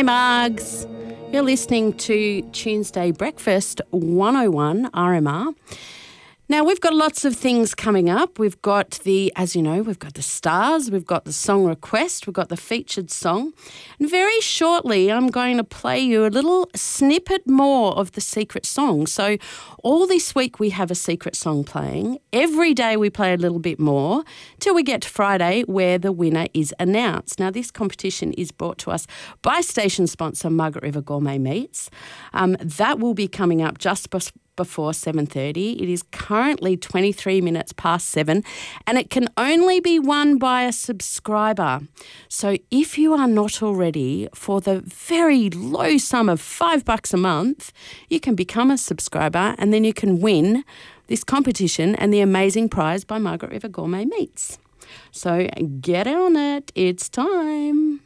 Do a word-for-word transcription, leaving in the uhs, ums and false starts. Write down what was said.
Margs. You're listening to Tuesday Breakfast one oh one R M R. Now, we've got lots of things coming up. We've got the, as you know, we've got the stars, we've got the song request, we've got the featured song. And very shortly, I'm going to play you a little snippet more of the secret song. So all this week, we have a secret song playing. Every day, we play a little bit more till we get to Friday, where the winner is announced. Now, this competition is brought to us by station sponsor Margaret River Gourmet Meats. Um, that will be coming up just before before seven thirty. It is currently twenty-three minutes past seven and it can only be won by a subscriber. So if you are not already, for the very low sum of five bucks a month, you can become a subscriber and then you can win this competition and the amazing prize by Margaret River Gourmet Meats. So get on it. It's time.